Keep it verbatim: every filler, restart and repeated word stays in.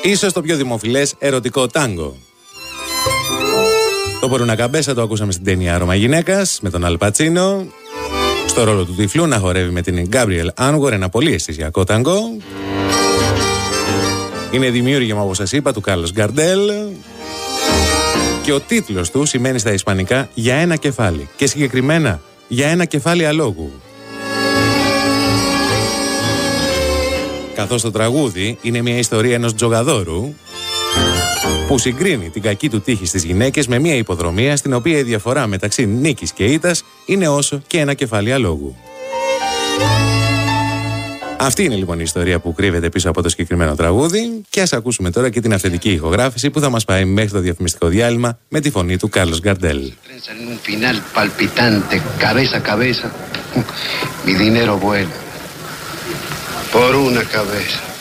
Ίσως το πιο δημοφιλές ερωτικό τάγκο. Το Por una Cabeza το ακούσαμε στην ταινία Άρωμα Γυναίκας με τον Αλ Πατσίνο. Στο ρόλο του τυφλού να χορεύει με την Γκάμπριελ Άνγορ, ένα πολύ αισθησιακό ταγκό. Είναι δημιούργημα, όπως σας είπα, του Κάρλος Γκαρντέλ. Και ο τίτλος του σημαίνει στα ισπανικά «για ένα κεφάλι» και συγκεκριμένα «για ένα κεφάλι αλόγου». Καθώς το τραγούδι είναι μια ιστορία ενός τζογαδόρου που συγκρίνει την κακή του τύχη στις γυναίκες με μια υποδρομία στην οποία η διαφορά μεταξύ νίκης και ήττας είναι όσο και ένα κεφάλι αλόγου. Αυτή είναι λοιπόν η ιστορία που κρύβεται πίσω από το συγκεκριμένο τραγούδι και ας ακούσουμε τώρα και την αυθεντική ηχογράφηση που θα μας πάει μέχρι το διαφημιστικό διάλειμμα με τη φωνή του Κάρλος Γκαρντέλ. Mi dinero vuela por una cabeza.